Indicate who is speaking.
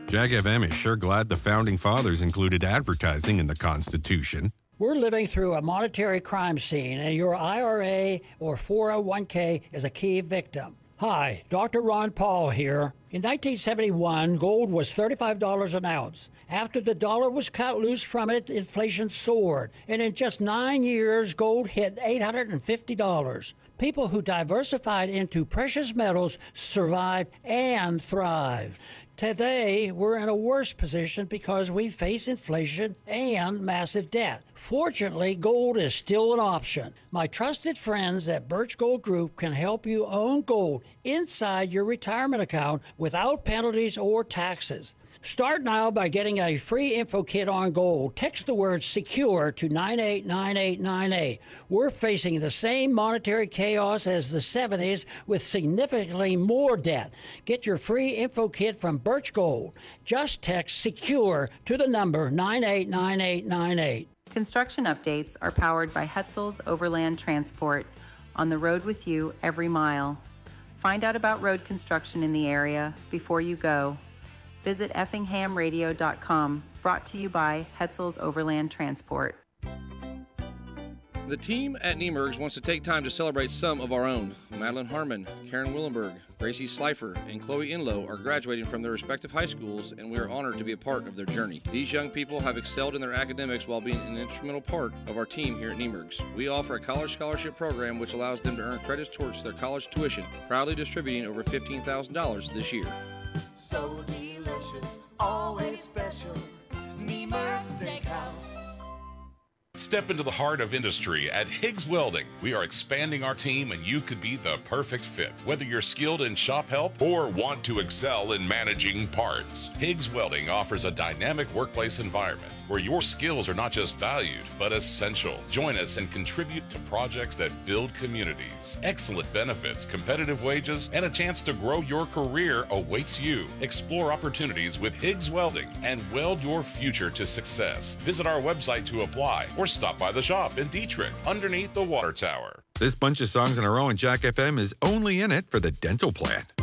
Speaker 1: Jack FM is sure glad the Founding Fathers included advertising in the Constitution.
Speaker 2: We're living through a monetary crime scene, and your IRA or 401k is a key victim. Hi, Dr. Ron Paul here. In 1971, gold was $35 an ounce. After the dollar was cut loose from it, inflation soared. And in just 9 years, gold hit $850. People who diversified into precious metals survived and thrived. Today, we're in a worse position because we face inflation and massive debt. Fortunately, gold is still an option. My trusted friends at Birch Gold Group can help you own gold inside your retirement account without penalties or taxes. Start now by getting a free info kit on gold. Text the word SECURE to 989898. We're facing the same monetary chaos as the 70s with significantly more debt. Get your free info kit from Birch Gold. Just text SECURE to the number 989898.
Speaker 3: Construction updates are powered by Hetzel's Overland Transport, on the road with you every mile. Find out about road construction in the area before you go. Visit effinghamradio.com, brought to you by Hetzel's Overland Transport.
Speaker 4: The team at Niemergs wants to take time to celebrate some of our own. Madeline Harmon, Karen Willenberg, Gracie Slifer, and Chloe Inlow are graduating from their respective high schools, and we are honored to be a part of their journey. These young people have excelled in their academics while being an instrumental part of our team here at Niemergs. We offer a college scholarship program which allows them to earn credits towards their college tuition, proudly distributing over $15,000 this year.
Speaker 5: So delicious, always special, Niemergs Steakhouse.
Speaker 6: Step into the heart of industry at Higgs Welding. We are expanding our team and you could be the perfect fit. Whether you're skilled in shop help or want to excel in managing parts, Higgs Welding offers a dynamic workplace environment where your skills are not just valued, but essential. Join us and contribute to projects that build communities. Excellent benefits, competitive wages, and a chance to grow your career awaits you. Explore opportunities with Higgs Welding and weld your future to success. Visit our website to apply or stop by the shop in Dietrich underneath the water tower.
Speaker 1: This bunch of songs in a row on Jack FM is only in it for the dental plan.